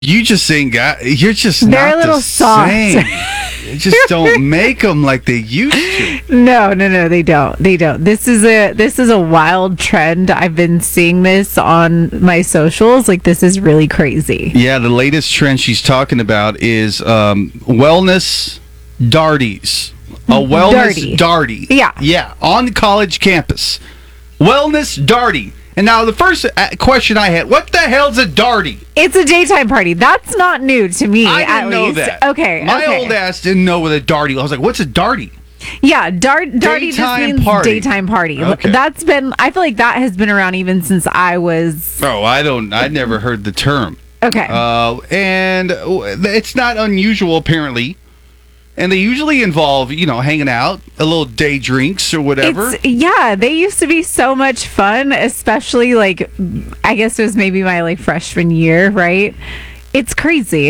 You just ain't got. You're just They're not a little the soft. same. You just don't make them like they used to. No, they don't. This is a wild trend. I've been seeing this on my socials. Like, this is really crazy. Yeah, the latest trend she's talking about is wellness darties. A wellness darty. Yeah, on the college campus. Wellness darty. And now the first question I had, what the hell's a darty? It's a daytime party. That's not new to me, I at didn't know least. that. Okay. My old ass didn't know what a darty was. I was like, what's a darty? Yeah, darty just Daytime means party. daytime party. Okay. I feel like that has been around even since I was... Oh, I never heard the term. Okay. And it's not unusual, apparently. And they usually involve, hanging out, a little day drinks or whatever. They used to be so much fun, especially, like, I guess it was maybe my, like, freshman year, right? It's crazy.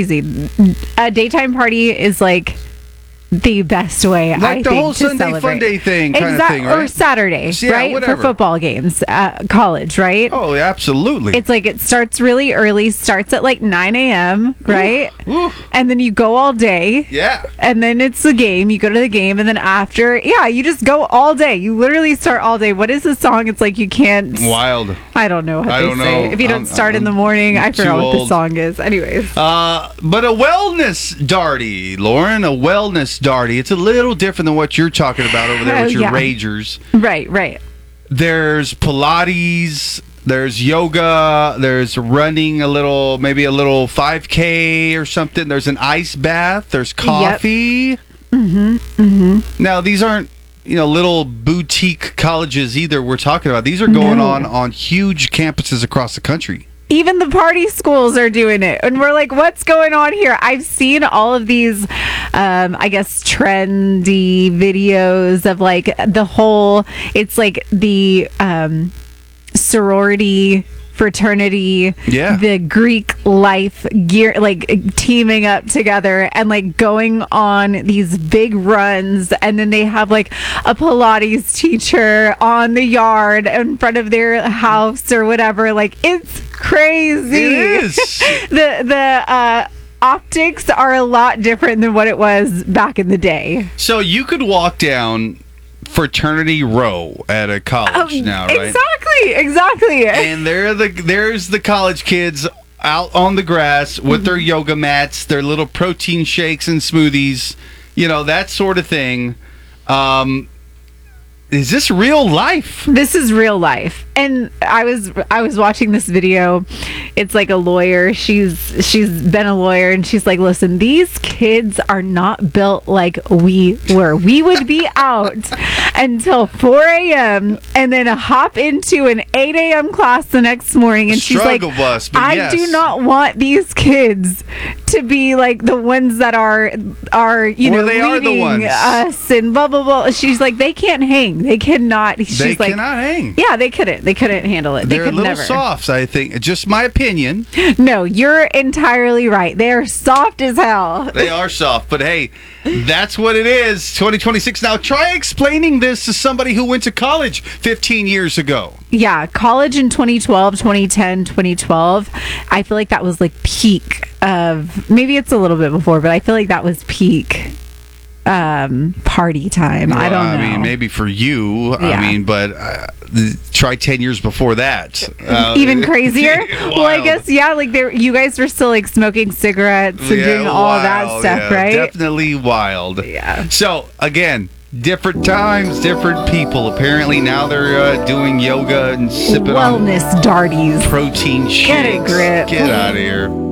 A daytime party is, like, the best way, like I the think, whole to Sunday celebrate. fun day thing kind of thing, right? Or Saturday, Yeah, right? whatever. For football games at college, right? Oh, absolutely. It's like it starts really early, starts at like 9 a.m., right? Ooh. And then you go all day. Yeah. And then it's the game. You go to the game. And then after, you just go all day. You literally start all day. What is the song? It's like you can't. Wild. I don't know what I they don't say. know. If you don't start in the morning, I forgot what the song is. Anyways. But a wellness darty, Lauren, a wellness darty. It's a little different than what you're talking about over there with your ragers. Right. There's Pilates, there's yoga, there's running maybe a little 5K or something. There's an ice bath, there's coffee. Yep. Now, these aren't, little boutique colleges either we're talking about. These are going on huge campuses across the country. Even the party schools are doing it. And we're like, what's going on here? I've seen all of these, I guess, trendy videos of like it's like the sorority, fraternity, the Greek life gear, like teaming up together and like going on these big runs. And then they have like a Pilates teacher on the yard in front of their house or whatever. Like, it's crazy. It is. The optics are a lot different than what it was back in the day. So you could walk down Fraternity Row at a college now, right? Exactly. And there's the college kids out on the grass with their yoga mats, their little protein shakes and smoothies, that sort of thing. Is this real life? This is real life. And I was watching this video. It's like a lawyer. She's been a lawyer, and she's like, listen, these kids are not built like we were. We would be out until 4 a.m. and then hop into an 8 a.m. class the next morning. And she's like, I do not want these kids to be like the ones that are leading us and blah blah blah. She's like, they can't hang. They cannot. They cannot hang. Yeah, they couldn't. They couldn't handle it. They're a little soft, I think. Just my opinion. No, you're entirely right. They are soft as hell. They are soft, but hey, that's what it is. 2026. Now, try explaining this to somebody who went to college 15 years ago. Yeah, college in 2012, 2010, 2012. I feel like that was like peak of, maybe it's a little bit before, but I feel like that was peak party time. Well, I don't know. I mean, maybe for you. Yeah. I mean, but try 10 years before that. Even crazier. Well, I guess like you guys were still like smoking cigarettes and doing all that stuff, right? Definitely wild. Yeah. So again, different times, different people. Apparently now they're doing yoga and sipping wellness darties, protein shakes. Get a grip. Get out of here.